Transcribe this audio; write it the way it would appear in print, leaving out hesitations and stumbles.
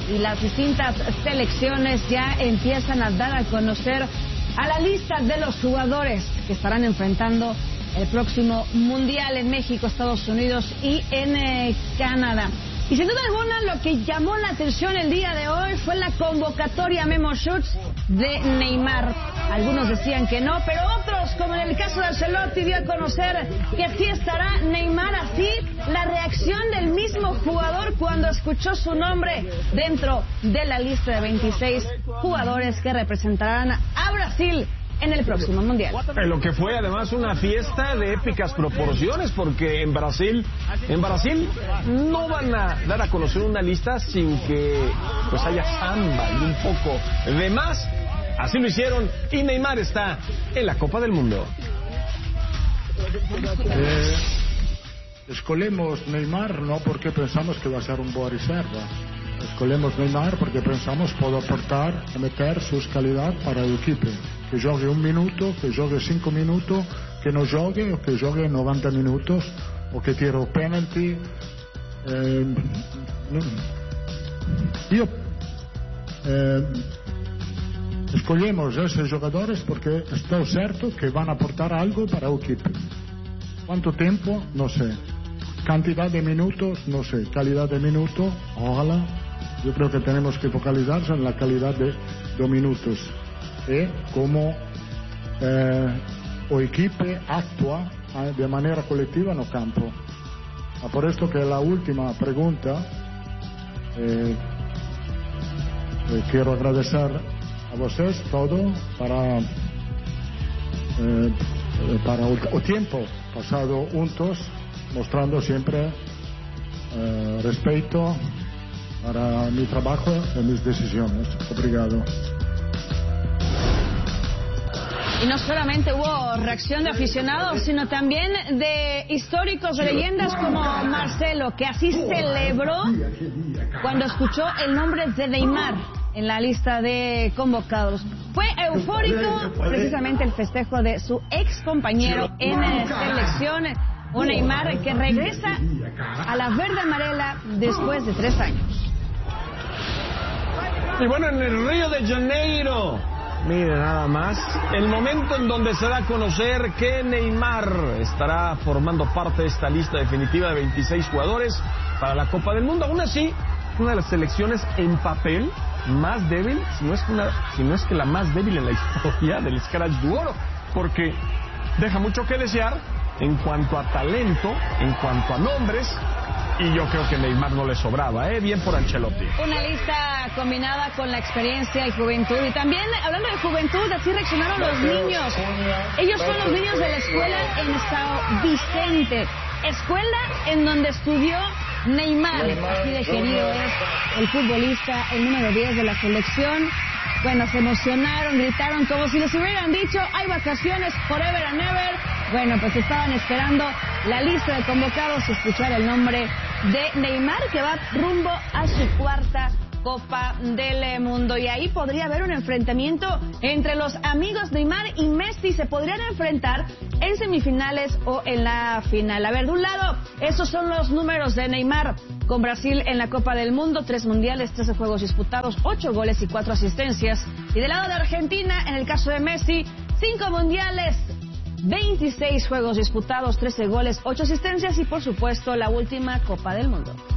y las distintas selecciones ya empiezan a dar a conocer a la lista de los jugadores que estarán enfrentando el próximo Mundial en México, Estados Unidos y en Canadá. Y sin duda alguna lo que llamó la atención el día de hoy fue la convocatoria Memo Schutz de Neymar. Algunos decían que no, pero otros, como en el caso de Ancelotti, dio a conocer que sí estará Neymar. Así, la reacción del mismo jugador cuando escuchó su nombre dentro de la lista de 26 jugadores que representarán a Brasil en el próximo Mundial. En lo que fue además una fiesta de épicas proporciones, porque en Brasil no van a dar a conocer una lista sin que pues haya samba y un poco de más. Así lo hicieron y Neymar está en la Copa del Mundo. Escolhemos Neymar no porque pensamos que va a ser un boa reserva. Escolhemos Neymar porque pensamos puede aportar y meter sus calidades para el equipo. Que jogue 1 minuto, que jogue 5 minutos, que no jogue o que jogue 90 minutos o que tire o penalty. Escolhemos esos jugadores porque estoy cierto que van a aportar algo para el equipo. ¿Cuánto tiempo? No sé. Cantidad de minutos, no sé. Calidad de minutos, ojalá. Yo creo que tenemos que focalizarse en la calidad de minutos y cómo el equipo actúa de manera colectiva en el campo. Por esto que la última pregunta, quiero agradecer a vosotros todo para el tiempo pasado juntos, mostrando siempre respeto para mi trabajo y mis decisiones. Obrigado. Y no solamente hubo reacción de aficionados, sino también de históricos, de leyendas como Marcelo, que así celebró cuando escuchó el nombre de Neymar en la lista de convocados. Fue eufórico precisamente el festejo de su ex compañero en selección, un Neymar que regresa a la verde amarela después de 3 años. Y bueno, en el Río de Janeiro, mire nada más, el momento en donde se da a conocer que Neymar estará formando parte de esta lista definitiva de 26 jugadores para la Copa del Mundo. Aún así, una de las selecciones en papel más débil, si no es que la más débil en la historia del Scratch du Oro, porque deja mucho que desear en cuanto a talento, en cuanto a nombres, y yo creo que Neymar no le sobraba, bien por Ancelotti. Una lista combinada con la experiencia y juventud. Y también, hablando de juventud, así reaccionaron los niños. Ellos son los niños de la escuela en São Vicente, escuela en donde estudió Neymar. Así de querido es el futbolista, el número 10 de la selección. Bueno, se emocionaron, gritaron como si les hubieran dicho, hay vacaciones forever and ever. Bueno, pues estaban esperando la lista de convocados y escuchar el nombre de Neymar, que va rumbo a su 4ª Copa del Mundo. Y ahí podría haber un enfrentamiento entre los amigos Neymar y Messi. Se podrían enfrentar en semifinales o en la final. A ver, de un lado, esos son los números de Neymar con Brasil en la Copa del Mundo: 3 mundiales, 13 juegos disputados, 8 goles y 4 asistencias. Y del lado de Argentina, en el caso de Messi, 5 mundiales, 26 juegos disputados, 13 goles, 8 asistencias y por supuesto la última Copa del Mundo.